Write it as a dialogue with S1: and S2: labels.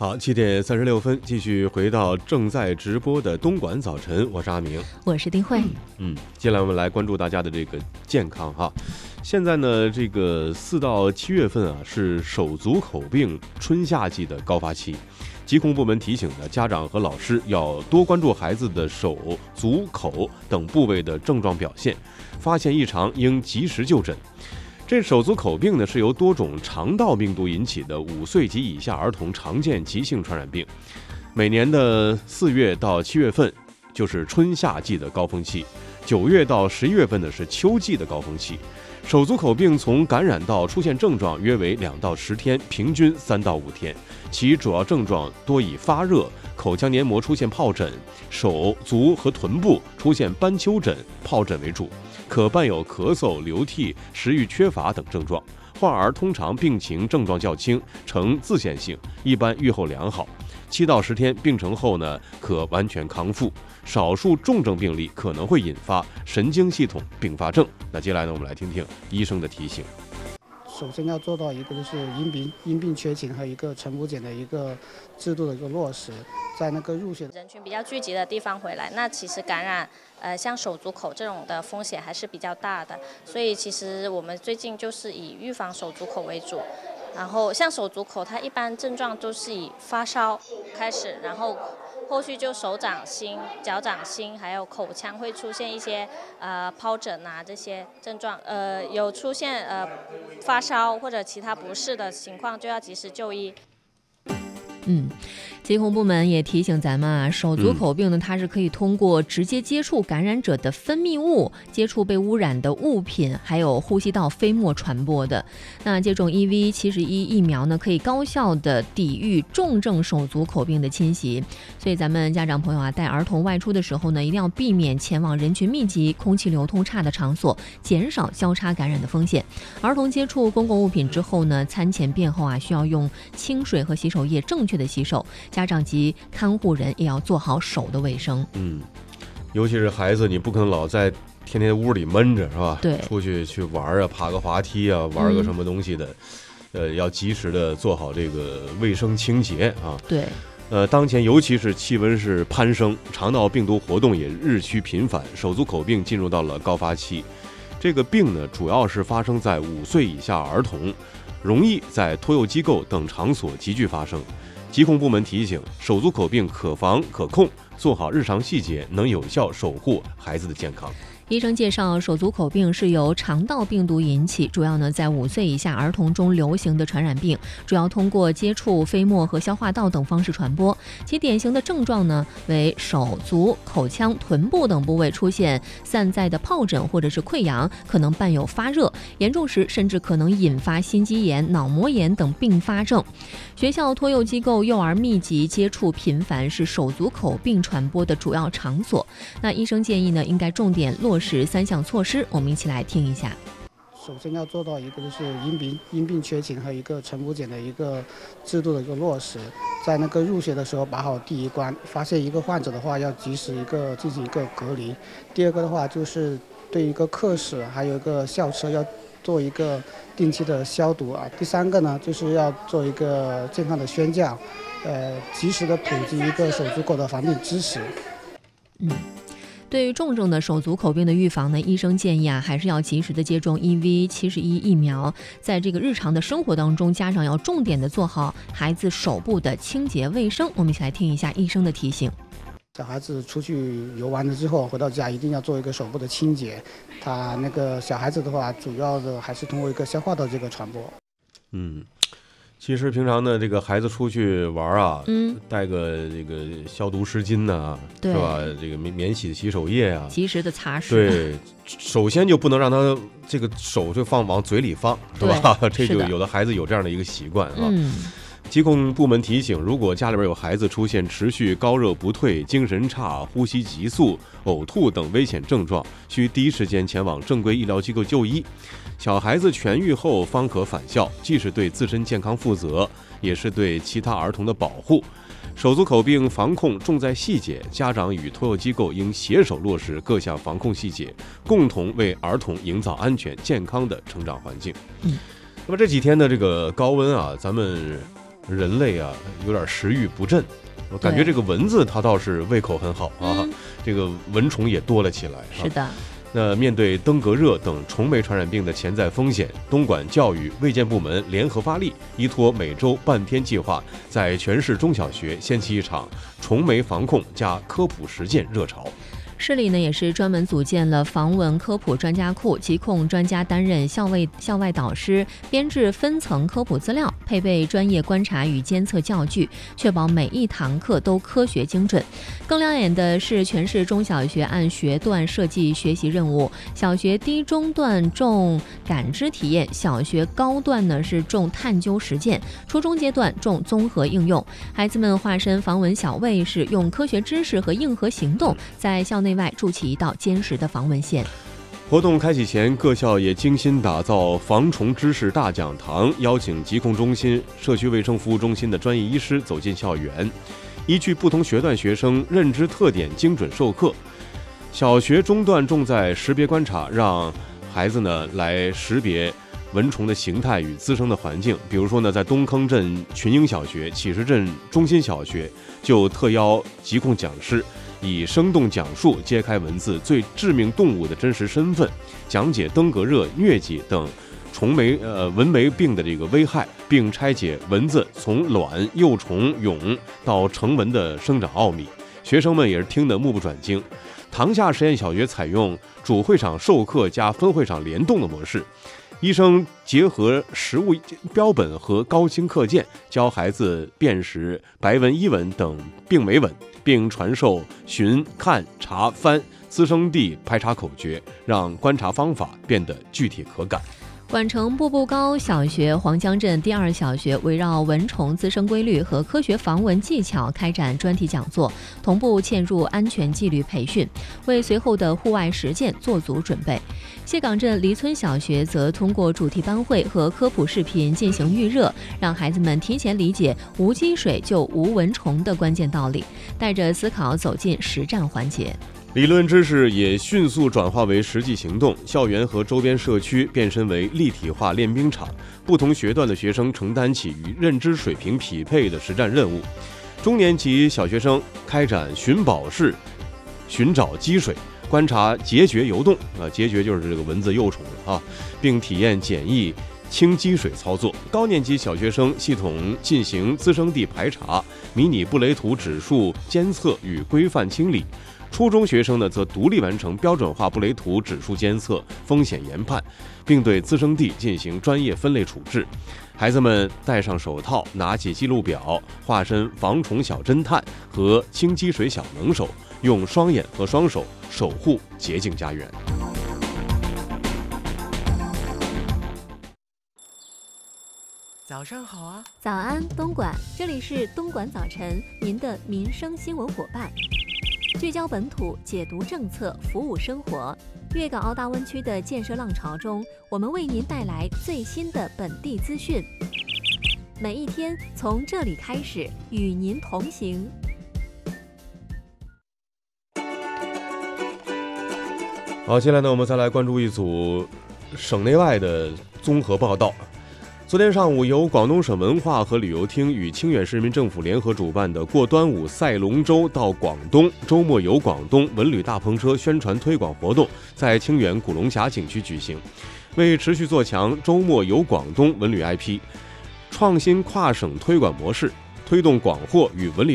S1: 好，7点36分，继续回到正在直播的东莞早晨，我是阿明，
S2: 我是丁慧。
S1: 接下来我们来关注大家的这个健康哈。现在呢，这个4到7月份啊，是手足口病春夏季的高发期。疾控部门提醒呢，家长和老师要多关注孩子的手、足、口等部位的症状表现，发现异常应及时就诊。这手足口病呢，是由多种肠道病毒引起的5岁及以下儿童常见急性传染病。每年的4月到7月份就是春夏季的高峰期，9月到11月份呢是秋季的高峰期。手足口病从感染到出现症状约为2到10天，平均3到5天。其主要症状多以发热、口腔黏膜出现疱疹、手足和臀部出现斑丘疹、疱疹为主，可伴有咳嗽、流涕、食欲缺乏等症状。患儿通常病情症状较轻，呈自限性，一般预后良好。7到10天病程后呢，可完全康复。少数重症病例可能会引发神经系统并发症。那接下来呢，我们来听听医生的提醒。
S3: 首先要做到一个就是因病缺勤和一个晨补检的一个制度的一个落实，在那个入学
S4: 人群比较聚集的地方回来，那其实感染像手足口这种的风险还是比较大的，所以其实我们最近就是以预防手足口为主。然后像手足口，它一般症状都是以发烧开始，然后后续就手掌心、脚掌心，还有口腔会出现一些疱疹啊这些症状。有出现发烧或者其他不适的情况，就要及时就医。
S2: 疾控部门也提醒咱们啊，手足口病呢，它是可以通过直接接触感染者的分泌物、接触被污染的物品，还有呼吸道飞沫传播的。那接种 EV71疫苗呢，可以高效的抵御重症手足口病的侵袭。所以咱们家长朋友啊，带儿童外出的时候呢，一定要避免前往人群密集、空气流通差的场所，减少交叉感染的风险。儿童接触公共物品之后呢，餐前便后啊，需要用清水和洗手液正确的洗手。家长及看护人也要做好手的卫生。
S1: 尤其是孩子，你不可能老在天天屋里闷着，是吧？
S2: 对，
S1: 出去玩啊，爬个滑梯啊，玩个什么东西的，要及时的做好这个卫生清洁啊。
S2: 对。
S1: 当前尤其是气温是攀升，肠道病毒活动也日趋频繁，手足口病进入到了高发期。这个病呢，主要是发生在5岁以下儿童，容易在托幼机构等场所急剧发生。疾控部门提醒，手足口病可防可控，做好日常细节，能有效守护孩子的健康。
S2: 医生介绍，手足口病是由肠道病毒引起，主要呢在5岁以下儿童中流行的传染病，主要通过接触、飞沫和消化道等方式传播。其典型的症状呢为手足、口腔、臀部等部位出现散在的疱疹或者是溃疡，可能伴有发热，严重时甚至可能引发心肌炎、脑膜炎等并发症。学校、托幼机构、幼儿密集接触频繁是手足口病传播的主要场所。那医生建议呢，应该重点落实3项措施，我们一起来听一下。
S3: 首先要做到一个就是因病缺勤和一个晨补检的一个制度的一个落实，在那个入学的时候把好第一关，发现一个患者的话要及时进行一个隔离。第二个的话就是对一个课室还有一个校车要做一个定期的消毒啊。第3个呢，就是要做一个健康的宣教，及时的普及一个手足口的防病知识。
S2: 对于重症的手足口病的预防呢，医生建议啊，还是要及时的接种 EV71疫苗。在这个日常的生活当中，家长要重点的做好孩子手部的清洁卫生。我们一起来听一下医生的提醒。
S3: 小孩子出去游玩了之后回到家，一定要做一个手部的清洁。他那个小孩子的话，主要的还是通过一个消化道这个传播。
S1: 其实平常呢，这个孩子出去玩啊，带个这个消毒湿巾呐，是吧？这个免洗洗手液啊，
S2: 及时的擦拭。
S1: 对，首先就不能让他这个手就往嘴里放，是吧？这就有的孩子有这样的一个习惯啊。疾控部门提醒，如果家里边有孩子出现持续高热不退、精神差、呼吸急促、呕吐等危险症状，需第一时间前往正规医疗机构就医。小孩子痊愈后方可返校，既是对自身健康负责，也是对其他儿童的保护。手足口病防控重在细节，家长与托幼机构应携手落实各项防控细节，共同为儿童营造安全健康的成长环境。那么这几天的这个高温啊，咱们人类啊有点食欲不振。我感觉这个蚊子它倒是胃口很好啊，这个蚊虫也多了起来。
S2: 是的。
S1: 那面对登革热等虫媒传染病的潜在风险，东莞教育卫健部门联合发力，依托每周半天计划，在全市中小学掀起一场虫媒防控加科普实践热潮。
S2: 市里呢也是专门组建了防蚊科普专家库，疾控专家担任校外导师，编制分层科普资料，配备专业观察与监测教具，确保每一堂课都科学精准。更亮眼的是，全市中小学按学段设计学习任务，小学低中段重感知体验，小学高段呢是重探究实践，初中阶段重综合应用。孩子们化身防蚊小卫士，用科学知识和硬核行动，在校内外筑起一道坚实的防蚊线。
S1: 活动开启前，各校也精心打造防虫知识大讲堂，邀请疾控中心、社区卫生服务中心的专业医师走进校园，依据不同学段学生认知特点精准授课。小学中段重在识别观察，让孩子呢来识别蚊虫的形态与滋生的环境。比如说呢，在东坑镇群英小学、启石镇中心小学就特邀疾控讲师，以生动讲述揭开蚊子最致命动物的真实身份，讲解登革热、疟疾等蚊媒病的这个危害，并拆解蚊子从卵、幼虫、蛹到成蚊的生长奥秘。学生们也是听得目不转睛。塘下实验小学采用主会场授课加分会场联动的模式，医生结合实物标本和高清课件，教孩子辨识白蚊、伊蚊等病媒蚊，并传授寻、看、查、翻、滋生地排查口诀，让观察方法变得具体可感。
S2: 管城步步高小学、黄江镇第二小学围绕蚊虫滋生规律和科学防蚊技巧开展专题讲座，同步嵌入安全纪律培训，为随后的户外实践做足准备。谢岗镇黎村小学则通过主题班会和科普视频进行预热，让孩子们提前理解无积水就无蚊虫的关键道理，带着思考走进实战环节。
S1: 理论知识也迅速转化为实际行动，校园和周边社区变身为立体化练兵场，不同学段的学生承担起与认知水平匹配的实战任务。中年级小学生开展寻宝式寻找积水，观察孑孓游动孑孓就是这个蚊子幼虫并体验简易清积水操作。高年级小学生系统进行滋生地排查、迷你布雷图指数监测与规范清理。初中学生呢，则独立完成标准化布雷图指数监测、风险研判，并对滋生地进行专业分类处置。孩子们戴上手套，拿起记录表，化身防虫小侦探和清积水小能手，用双眼和双手守护洁净家园。
S5: 早上好啊！
S2: 早安，东莞，这里是东莞早晨，您的民生新闻伙伴。聚焦本土，解读政策，服务生活。粤港澳大湾区的建设浪潮中，我们为您带来最新的本地资讯。每一天从这里开始，与您同行。
S1: 好，接下来呢，我们再来关注一组省内外的综合报道。昨天上午，由广东省文化和旅游厅与清远市人民政府联合主办的过端午赛龙舟到广东周末游广东文旅大篷车宣传推广活动在清远古龙峡景区举行。为持续做强周末游广东文旅 IP， 创新跨省推广模式，推动广货与文旅